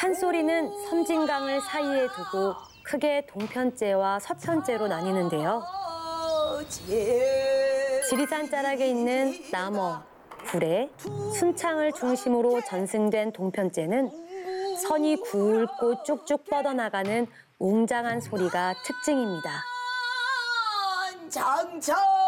판소리는 섬진강을 사이에 두고 크게 동편제와 서편제로 나뉘는데요. 지리산 자락에 있는 남어, 구례, 순창을 중심으로 전승된 동편제는 선이 굵고 쭉쭉 뻗어나가는 웅장한 소리가 특징입니다. 장차